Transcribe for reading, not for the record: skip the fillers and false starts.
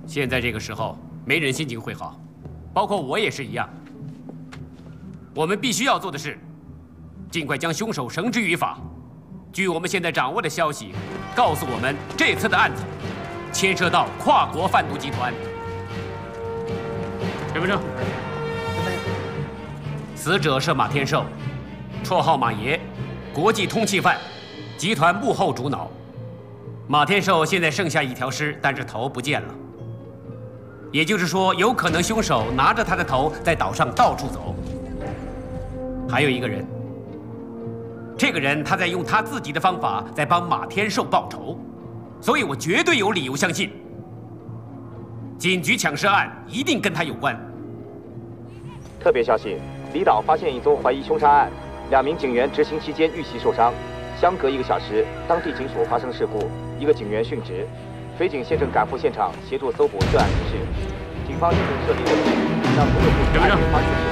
现在这个时候，没人心情会好，包括我也是一样。我们必须要做的是，尽快将凶手绳之于法。据我们现在掌握的消息，告诉我们这次的案子牵涉到跨国贩毒集团。身份证。死者是马天寿，绰号马爷，国际通缉犯，集团幕后主脑。马天寿现在剩下一条尸，但是头不见了。也就是说，有可能凶手拿着他的头在岛上到处走。还有一个人，这个人他在用他自己的方法在帮马天寿报仇，所以我绝对有理由相信，警局抢尸案一定跟他有关。 特别消息：离岛发现一宗怀疑凶杀案，2名警员执行期间遇袭受伤，相隔1个小时，当地警署发生事故，1个警员殉职。匪警现正赶赴现场协助搜捕涉案人士。警方现正设立人员，让所有不明案件发生。